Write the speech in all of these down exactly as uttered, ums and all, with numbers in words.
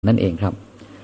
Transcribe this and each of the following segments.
นั่นเองครับ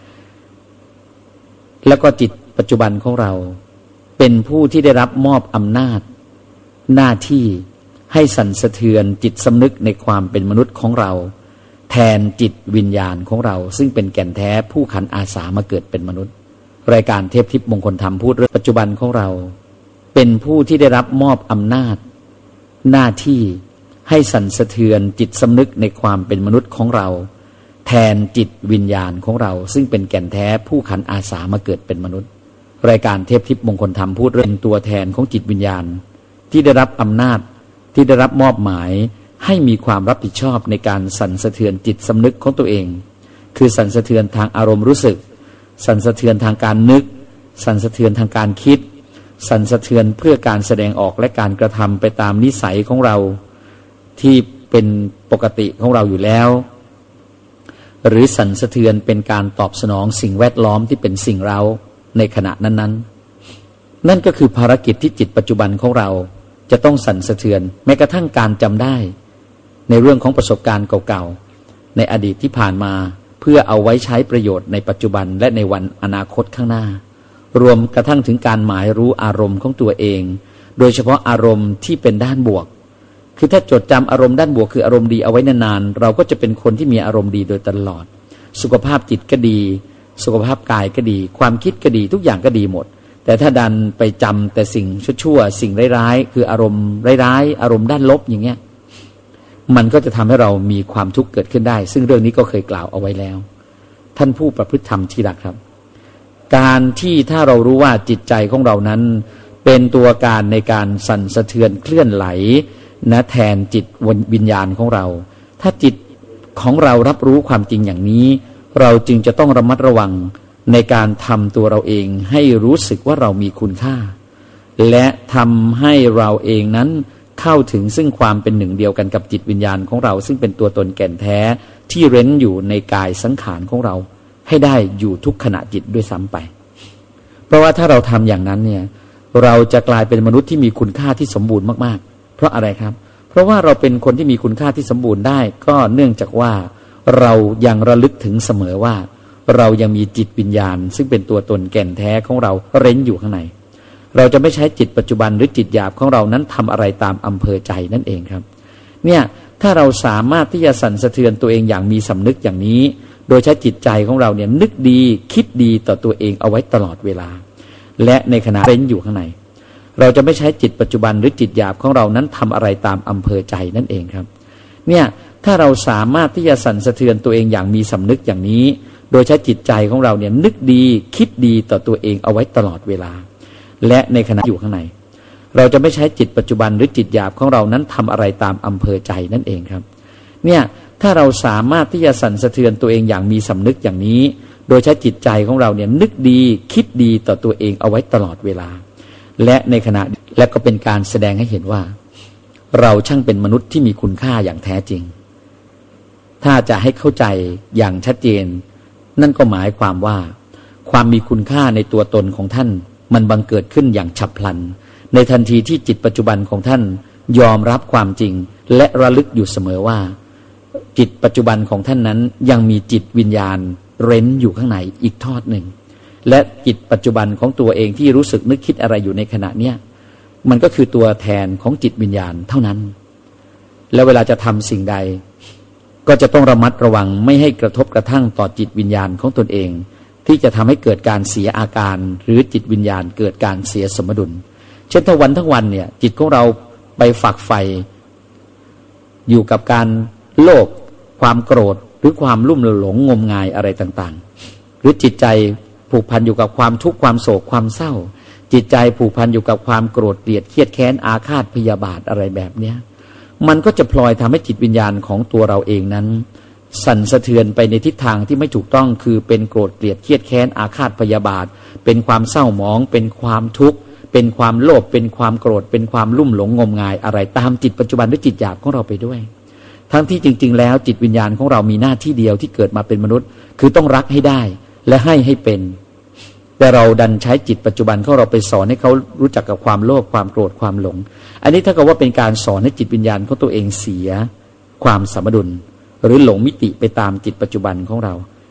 แล้วก็จิตปัจจุบันของเราเป็นผู้ที่ได้รับมอบอำนาจหน้าที่ให้สั่นสะเทือนจิตสำนึกในความเป็นมนุษย์ของเราแทนจิตวิญญาณของเราซึ่งเป็นแก่นแท้ผู้ขันอาสามาเกิดเป็นมนุษย์รายการเทพทิพย์มงคลธรรมพูดเรื่องปัจจุบันของเราเป็นผู้ที่ได้รับมอบอำนาจหน้าที่ให้สั่นสะเทือนจิตสำนึกในความเป็นมนุษย์ของเราแทนจิตวิญญาณของเราซึ่งเป็นแก่นแท้ผู้ขันอาสามาเกิดเป็นมนุษย์รายการเทพทิพย์มงคลธรรมพูดเรื่องตัวแทนของจิตวิญญาณที่ได้รับอำนาจที่ได้รับมอบหมายให้มีความรับผิดชอบในการสั่นสะเทือนจิตสำนึกของตัวเองคือสั่นสะเทือนทางอารมณ์รู้สึกสั่นสะเทือนทางการนึกสั่นสะเทือนทางการคิดสั่นสะเทือนเพื่อการแสดงออกและการกระทำไปตามนิสัยของเราที่เป็นปกติของเราอยู่แล้วหรือสั่นสะเทือนเป็นการตอบสนองสิ่งแวดล้อมที่เป็นสิ่งเร้าในขณะนั้นๆนั่นก็คือภารกิจที่จิตปัจจุบันของเราจะต้องสั่นสะเทือนแม้กระทั่งการจำได้ในเรื่องของประสบการณ์เก่าๆในอดีตที่ผ่านมาเพื่อเอาไว้ใช้ประโยชน์ในปัจจุบันและในวันอนาคตข้างหน้ารวมกระทั่งถึงการหมายรู้อารมณ์ของตัวเองโดยเฉพาะอารมณ์ที่เป็นด้านบวกคือถ้าจดจำอารมณ์ด้านบวกคืออารมณ์ดีเอาไว้นานๆเราก็จะเป็นคนที่มีอารมณ์ดีโดยตลอดสุขภาพจิตก็ดีสุขภาพกายก็ดีความคิดก็ดีทุกอย่างก็ดีหมดแต่ถ้าดันไปจำแต่สิ่งชั่วๆสิ่งร้ายๆคืออารมณ์ร้ายๆอารมณ์ด้านลบอย่างเงี้ยมันก็จะทำให้เรามีความทุกข์เกิดขึ้นได้ซึ่งเรื่องนี้ก็เคยกล่าวเอาไว้แล้วท่านผู้ประพฤติธรรมที่รักครับการที่ถ้าเรารู้ว่าจิตใจของเรานั้นเป็นตัวการในการสั่นสะเทือนเคลื่อนไหลนะแทนจิตวิญญาณของเราถ้าจิตของเรารับรู้ความจริงอย่างนี้เราจึงจะต้องระมัดระวังในการทำตัวเราเองให้รู้สึกว่าเรามีคุณค่าและทำให้เราเองนั้นเข้าถึงซึ่งความเป็นหนึ่งเดียวกันกับจิตวิญญาณของเราซึ่งเป็นตัวตนแก่นแท้ที่เร้นอยู่ในกายสังขารของเราให้ได้อยู่ทุกขณะจิตด้วยซ้ำไปเพราะว่าถ้าเราทำอย่างนั้นเนี่ยเราจะกลายเป็นมนุษย์ที่มีคุณค่าที่สมบูรณ์มากๆเพราะอะไรครับเพราะว่าเราเป็นคนที่มีคุณค่าที่สมบูรณ์ได้ก็เนื่องจากว่าเรายังระลึกถึงเสมอว่าเรายังมีจิตวิญญาณซึ่งเป็นตัวตนแก่นแท้ของเราเร้นอยู่ข้างในเราจะไม่ใช้จิตปัจจุบันหรือจิตหยาบของเรานั้นทำอะไรตามอำเภอใจนั่นเองครับเนี่ยถ้าเราสามารถที่จะสั่นสะเทือนตัวเองอย่างมีสำนึกอย่างนี้โดยใช้จิตใจของเราเนี่ยนึกดีคิดดีต่อตัวเองเอาไว้ตลอดเวลาและในขณะเร้นอยู่ข้างในเราจะไม่ใช้จิตปัจจุบันหรือจิตหยาบของเรานั้นทำอะไรตามอำเภอใจนั่นเองครับเนี่ยถ้าเราสามารถที่จะสั่นสะเทือนตัวเองอย่างมีสำนึกอย่างนี้โดยใช้จิตใจของเราเนี่ยนึกดีคิดดีต่อตัวเองเอาไว้ตลอดเวลาและในขณะอยู่ข้างในเราจะไม่ใช้จิตปัจจุบันหรือจิตหยาบของเรานั้นทำอะไรตามอำเภอใจนั่นเองครับเนี่ยถ้าเราสามารถที่จะสั่นสะเทือนตัวเองอย่างมีสำนึกอย่างนี้โดยใช้จิตใจของเราเนี่ยนึกดีคิดดีต่อตัวเองเอาไว้ตลอดเวลาและในขณะและก็เป็นการแสดงให้เห็นว่าเราช่างเป็นมนุษย์ที่มีคุณค่าอย่างแท้จริงถ้าจะให้เข้าใจอย่างชัดเจนนั่นก็หมายความว่าความมีคุณค่าในตัวตนของท่านมันบังเกิดขึ้นอย่างฉับพลันในทันทีที่จิตปัจจุบันของท่านยอมรับความจริงและระลึกอยู่เสมอว่าจิตปัจจุบันของท่านนั้นยังมีจิตวิญญาณเร้นอยู่ข้างในอีกทอดหนึ่งและจิตปัจจุบันของตัวเองที่รู้สึกนึกคิดอะไรอยู่ในขณะเนี้ยมันก็คือตัวแทนของจิตวิญญาณเท่านั้นแล้วเวลาจะทำสิ่งใดก็จะต้องระมัดระวังไม่ให้กระทบกระทั่งต่อจิตวิญญาณของตนเองที่จะทำให้เกิดการเสียอาการหรือจิตวิญญาณเกิดการเสียสมดุลเช่นถ้าวันทั้งวันเนี่ยจิตของเราไปฝักใฝ่อยู่กับการโลภความโกรธหรือความลุ่มหลงงมงายอะไรต่างๆหรือจิตใจผูกพันอยู่กับความทุกข์ความโศกความเศร้าจิตใจผูกพันอยู่กับความโกรธเกลียดเครียดแค้นอาฆาตพยาบาทอะไรแบบเนี้ยมันก็จะพลอยทำให้จิตวิญญาณของตัวเราเองนั้นสั่นสะเทือนไปในทิศทางที่ไม่ถูกต้องคือเป็นโกรธเกลียดเครียดแค้นอาฆาตพยาบาทเป็นความเศร้าหมองเป็นความทุกข์เป็นความโลภเป็นความโกรธเป็นความลุ่มหลงงมงายอะไรตามจิตปัจจุบันหรือจิตหยาบของเราไปด้วยทั้งที่จริงๆแล้วจิตวิญญาณของเรามีหน้าที่เดียวที่เกิดมาเป็นมนุษย์คือต้องรักให้ได้และให้ให้เป็นแต่เราดันใช้จิตปัจจุบันของเราไปสอนให้เขารู้จักกับความโลภความโกรธความหลงอันนี้ถ้าเกิดว่าเป็นการสอนให้จิตวิญญาณของตัวเองเสียความสมดุลหรือหลงมิติไปตามจิตปัจจุบันของเรา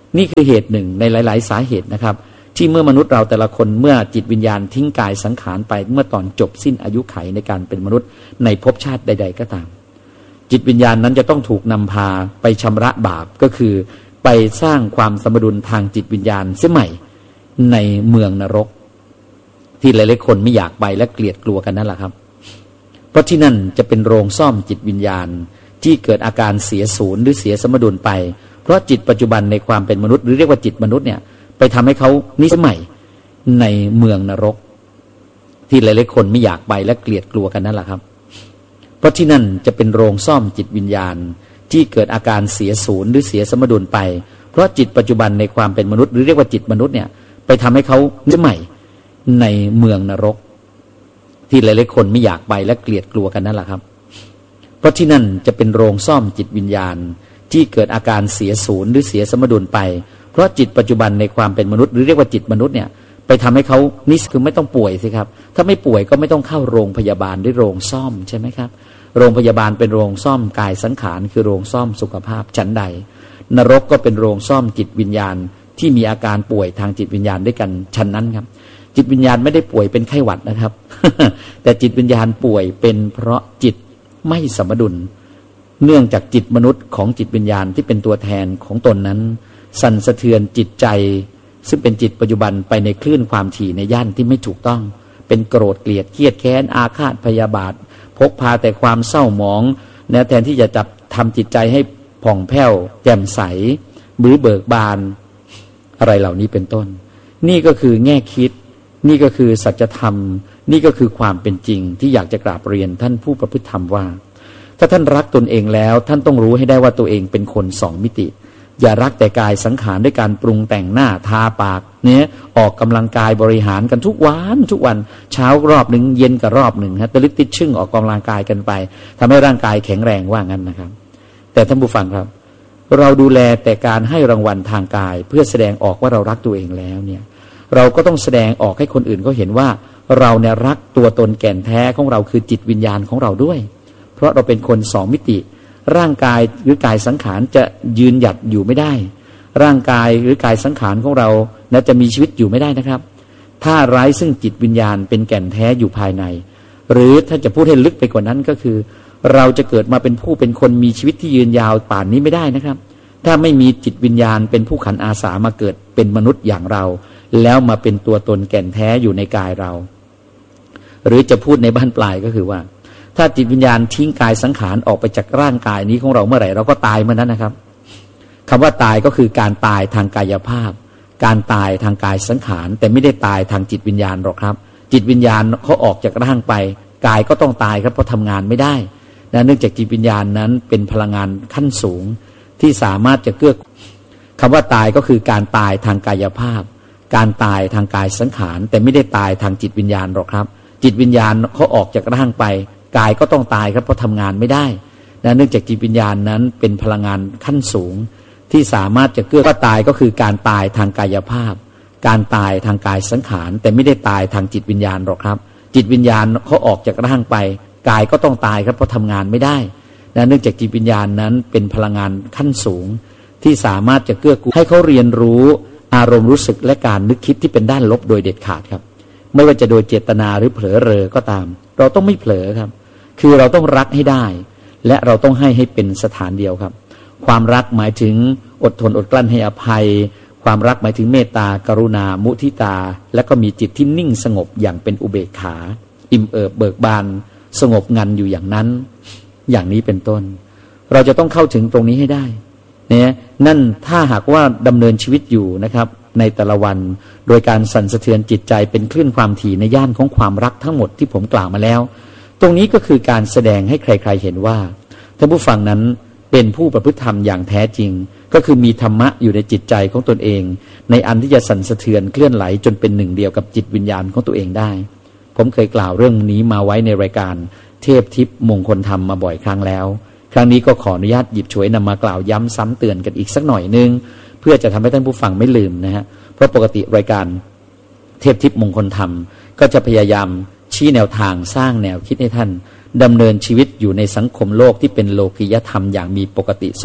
นี่คือเหตุหนึ่งในหลายๆสาเหตุนะครับที่เมื่อมนุษย์เราแต่ละคนเมื่อจิตวิญญาณทิ้งกายสังขารไปเมื่อตอนจบสิ้นอายุไขในการเป็นมนุษย์ในภพชาติใดๆก็ตามจิตวิญญาณนั้นจะต้องถูกนำพาไปชำระบาปก็คือไปสร้างความสมดุลทางจิตวิญญาณเสียใหม่ในเมืองนรกที่หลายๆคนไม่อยากไปและเกลียดกลัวกันนั่นแหละครับเพราะที่นั่นจะเป็นโรงซ่อมจิตวิญญาณที่เกิดอาการเสียศูนย์หรือเสียสมดุลไปเพราะจิตปัจจุบันในความเป็นมนุษย์หรือเรียกว่าจิตมนุษย์เนี่ยไปทำให้เขานิสัยใหม่ในเมืองนรกที่หลายๆคนไม่อยากไปและเกลียดกลัวกันนั่นแหละครับเพราะที่นั่นจะเป็นโรงซ่อมจิตวิญญาณที่เกิดอาการเสียศูนย์หรือเสียสมดุลไปเพราะจิตปัจจุบันในความเป็นมนุษย์หรือเรียกว่าจิตมนุษย์เนี่ยไปทำให้เขานิสัยใหม่ในเมืองนรกที่หลายๆคนไม่อยากไปและเกลียดกลัวกันนั่นแหละครับเพราะที่นั่นจะเป็นโรงซ่อมจิตวิญญาณที่เกิดอาการเสียศูนย์หรือเสียสมดุลไปเพราะจิตปัจจุบันในความเป็นมนุษย์หรือเรียกว่าจิตมนุษย์เนี่ยไปทำให้เขานิสคือไม่ต้องป่วยสิครับถ้าไม่ป่วยก็ไม่ต้องเข้าโรงพยาบาลหรือโรงซ่อมใช่ไหมครับโรงพยาบาลเป็นโรงซ่อมกายสังขารคือโรงซ่อมสุขภาพชั้นใดนรกก็เป็นโรงซ่อมจิตวิญญาณที่มีอาการป่วยทางจิตวิญญาณด้วยกันชั้นนั้นครับจิตวิญญาณไม่ได้ป่วยเป็นไข้หวัดนะครับ แต่จิตวิญญาณป่วยเป็นเพราะจิตไม่สมดุลเนื่องจากจิตมนุษย์ของจิตวิญญาณที่เป็นตัวแทนของตนนั้นสั่นสะเทือนจิตใจซึ่งเป็นจิตปัจจุบันไปในคลื่นความถี่ในย่านที่ไม่ถูกต้องเป็นโกรธเกลียดเครียดแค้นอาฆาตพยาบาทพกพาแต่ความเศร้าหมองนะแทนที่จะจับทำจิตใจให้ผ่องแผ้วแจ่มใสหรือเบิกบานอะไรเหล่านี้เป็นต้นนี่ก็คือแง่คิดนี่ก็คือสัจธรรมนี่ก็คือความเป็นจริงที่อยากจะกราบเรียนท่านผู้ประพฤติธรรมว่าถ้าท่านรักตนเองแล้วท่านต้องรู้ให้ได้ว่าตัวเองเป็นคนสองมิติอย่ารักแต่กายสังขารด้วยการปรุงแต่งหน้าทาปากเนี่ยออกกำลังกายบริหารกันทุกวันทุกวันเช้ารอบหนึ่งเย็นกับรอบหนึ่งฮะตะลิดติดชึ่งออกกำลังกายกันไปทำให้ร่างกายแข็งแรงว่างั้นนะครับแต่ท่านผู้ฟังครับเราดูแลแต่การให้รางวัลทางกายเพื่อแสดงออกว่าเรารักตัวเองแล้วเนี่ยเราก็ต้องแสดงออกให้คนอื่นเขาเห็นว่าเราเนี่ยรักตัวตนแก่นแท้ของเราคือจิตวิญญาณของเราด้วยเพราะเราเป็นคนสองมิติร่างกายหรือกายสังขารจะยืนหยัดอยู่ไม่ได้ร่างกายหรือกายสังขารของเรานะจะมีชีวิตอยู่ไม่ได้นะครับถ้าไร้ซึ่งจิตวิญญาณเป็นแก่นแท้อยู่ภายในหรือถ้าจะพูดให้ลึกไปกว่านั้นก็คือเราจะเกิดมาเป็นผู้เป็นคนมีชีวิตที่ยืนยาวป่านนี้ไม่ได้นะครับถ้าไม่มีจิตวิญญาณเป็นผู้ขันอาสามาเกิดเป็นมนุษย์อย่างเราแล้วมาเป็นตัวตนแก่นแท้อยู่ในกายเราหรือจะพูดในบ้านปลายก็คือว่าถ้าจิตวิญญาณทิ้งกายสังขารออกไปจากร่างกายนี้ของเราเมื่อไหร่เราก็ตายเมื่อนั้นนะครับคำว่าตายก็คือการตายทางกายภาพการตายทางกายสังขารแต่ไม่ได้ตายทางจิตวิญญาณหรอกครับจิตวิญญาณเขาออกจากร่างไปกายก็ต้องตายครับเพราะทำงานไม่ได้นะเนื่องจากจิตวิญญาณนั้นเป็นพลังงานขั้นสูงที่สามารถจะเกื้อคำว่าตายก็คือการตายทางกายภาพการตายทางกายสังขารแต่ไม่ได้ตายทางจิตวิญญาณหรอกครับจิตวิญญาณเขาออกจากร่างไปกายก็ต้องตายครับเพราะทำงานไม่ได้นะเนื่องจากจิตวิญญาณนั้นเป็นพลังงานขั้นสูงที่สามารถจะเกื้อว่าตายก็คือการตายทางกายภาพการตายทางกายสังขารแต่ไม่ได้ตายทางจิตวิญญาณหรอกครับจิตวิญญาณเขาออกจากร่างไปกายก็ต้องตายครับเพราะทำงานไม่ได้นะเนื่องจากจิตวิญญาณนั้นเป็นพลังงานขั้นสูงที่สามารถจะเกื้อกูลให้เขาเรียนรู้อารมณ์รู้สึกและการนึกคิดที่เป็นด้านลบโดยเด็ดขาดครับไม่ว่าจะโดยเจตนาหรือเผลอเรอก็ตามเราต้องไม่เผลอครับคือเราต้องรักให้ได้และเราต้องให้ให้เป็นสถานเดียวครับความรักหมายถึงอดทนอดกลั้นให้อภัยความรักหมายถึงเมตตากรุณามุทิตาและก็มีจิตที่นิ่งสงบอย่างเป็นอุเบกขาอิ่มเอิบเบิกบานสงบงันอยู่อย่างนั้นอย่างนี้เป็นต้นเราจะต้องเข้าถึงตรงนี้ให้ได้เนี่ยนั่นถ้าหากว่าดำเนินชีวิตอยู่นะครับในแต่ละวันโดยการสั่นสะเทือนจิตใจเป็นคลื่นความถี่ในย่านของความรักทั้งหมดที่ผมกล่าวมาแล้วตรงนี้ก็คือการแสดงให้ใครๆเห็นว่าท่านผู้ฟังนั้นเป็นผู้ประพฤติธรรมอย่างแท้จริงก็คือมีธรรมะอยู่ในจิตใจของตนเองในอันที่จะสั่นสะเทือนเคลื่อนไหลจนเป็นหนึ่งเดียวกับจิตวิญญาณของตัวเองได้ผมเคยกล่าวเรื่องนี้มาไว้ในรายการเทพทิพย์มงคลธรรมมาบ่อยครั้งแล้วครั้งนี้ก็ขออนุญาตหยิบฉวยนำมากล่าวย้ำซ้ำเตือนกันอีกสักหน่อยนึงเพื่อจะทำให้ท่านผู้ฟังไม่ลืมนะฮะเพราะปกติรายการเทพทิพย์มงคลธรรมก็จะพยายามชี้แนวทางสร้างแนวคิดให้ท่านดำเนินชีวิตอยู่ในสังคมโลกที่เป็นโลกิยธรรมอย่างมีปกติสุข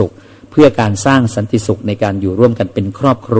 เพื่อการสร้างสันติสุขในการอยู่ร่วมกันเป็นครอบครัว